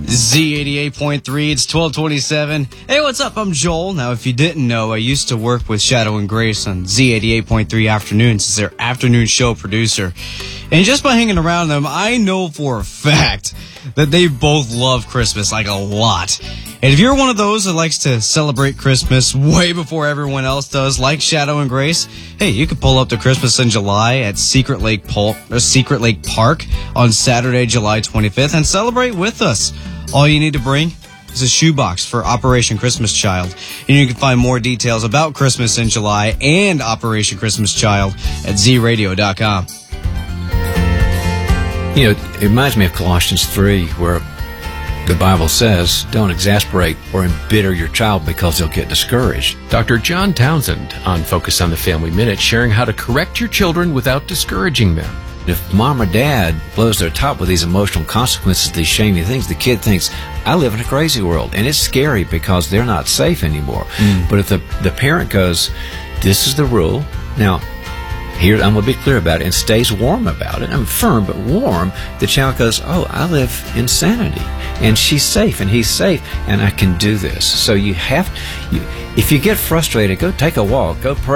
Z88.3, it's 1227. Hey, what's up? I'm Joel. Now, if you didn't know, I used to work with Shadow and Grace on Z88.3 Afternoons as their afternoon show producer. And just by hanging around them, I know for a fact that they both love Christmas, like a lot. And if you're one of those that likes to celebrate Christmas way before everyone else does, like Shadow and Grace, hey, you could pull up to Christmas in July at Secret Lake Park on Saturday, July 25th, and celebrate with us. All you need to bring is a shoebox for Operation Christmas Child. And you can find more details about Christmas in July and Operation Christmas Child at zradio.com. You know, it reminds me of Colossians 3, where the Bible says, don't exasperate or embitter your child because they'll get discouraged. Dr. John Townsend on Focus on the Family Minute, sharing how to correct your children without discouraging them. If mom or dad blows their top with these emotional consequences, these shaming things, the kid thinks, I live in a crazy world. And it's scary because they're not safe anymore. But if the parent goes, this is the rule. Now, here, I'm going to be clear about it and stays warm about it. I'm firm but warm. The child goes, oh, I live in sanity. And she's safe and he's safe and I can do this. So if you get frustrated, go take a walk, go pray.